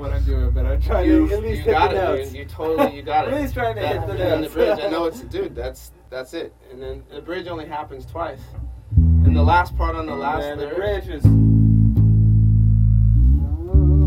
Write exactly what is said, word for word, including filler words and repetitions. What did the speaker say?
what I'm doing, but I'm trying You, to at least you hit got the it. notes. You, you totally, you got it. At least trying to that, hit the and then the notes. bridge, I know it's, dude, that's that's it. And then the bridge only happens twice. And the last part on the last Man, the lyric. bridge is